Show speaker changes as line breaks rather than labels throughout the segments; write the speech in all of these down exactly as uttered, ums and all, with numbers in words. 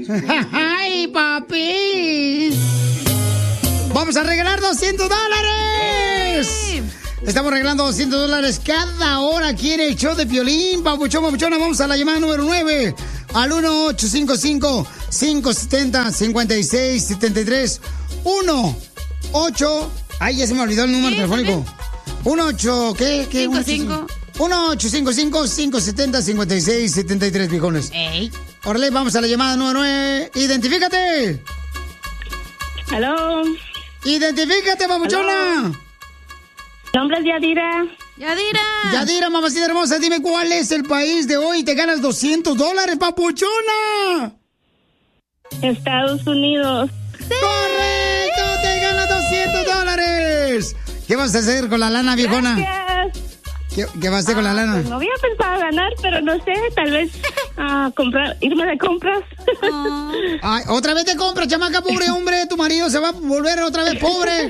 ¡Ay, papi! ¡Vamos a regalar doscientos dólares! Sí. Estamos regalando doscientos dólares cada hora aquí en el show de Piolín. Papuchón, papuchona, vamos a la llamada número nueve. Al uno ocho cinco cinco, cinco siete cero, cinco seis siete tres. uno ocho... Ay, ya se me olvidó el número sí, telefónico. uno ocho... ¿Qué? ¿Qué?
cinco cinco.
uno ocho cinco cinco, cinco siete cero, cinco seis siete tres, viejones.
Ey.
Órale, vamos a la llamada número nueve. ¡Identifícate!
Aló.
¡Identifícate, papuchona!
Mi nombre es Yadira.
Yadira.
Yadira, mamacita hermosa, dime cuál es el país de hoy. Te ganas doscientos dólares, papuchona.
Estados Unidos.
¡Sí! ¡Correcto! ¡Te ganas doscientos dólares! ¿Qué vas a hacer con la lana, viejona?
Gracias.
¿Qué, qué vas a hacer ah, con la lana?
Pues no había pensado ganar, pero no sé, tal vez uh, comprar, irme de compras.
Oh. Ay, otra vez de compras, chamaca, pobre hombre. Tu marido se va a volver otra vez pobre.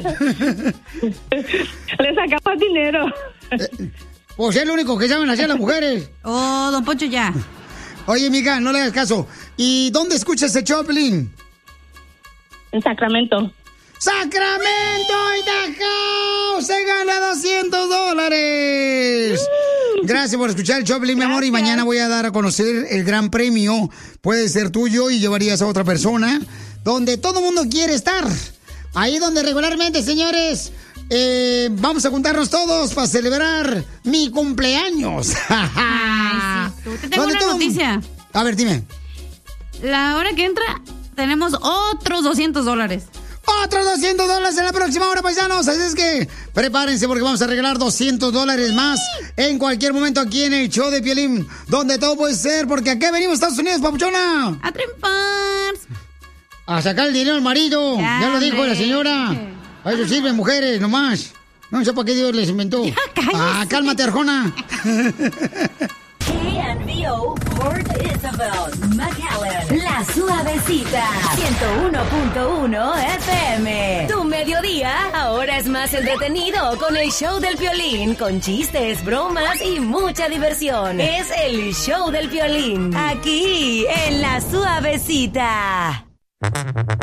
Le sacamos dinero.
Eh, pues es lo único que saben hacer las mujeres.
Oh, don Poncho, ya.
Oye, mija, no le hagas caso. ¿Y dónde escuchas ese show, Pelín?
En Sacramento.
¡Sacramento, Idaho! ¡Se gana doscientos dólares! Gracias por escuchar el show, Pelín, mi amor. Y mañana voy a dar a conocer el gran premio. Puede ser tuyo y llevarías a otra persona. Donde todo el mundo quiere estar. Ahí donde regularmente, señores, eh, vamos a juntarnos todos para celebrar mi cumpleaños.
Ay, sí. Te tengo una
todo...
noticia.
A ver, dime.
La hora que entra, tenemos otros doscientos dólares.
Otros doscientos dólares en la próxima hora, paisanos. Así es que prepárense porque vamos a regalar doscientos dólares más en cualquier momento aquí en el show de Piolín, donde todo puede ser, porque aquí venimos, Estados Unidos, papuchona.
A triunfar.
A sacar el dinero al marido. Ya, ya lo dijo la señora. A eso sirven mujeres, nomás. No sé para qué Dios les inventó.
Ya,
ah, cálmate, Arjona.
K N V O Port Isabel, McAllen, La Suavecita, ciento uno punto uno F M. Tu mediodía ahora es más entretenido con el show del Piolín, con chistes, bromas y mucha diversión. Es el show del Piolín, aquí en La Suavecita.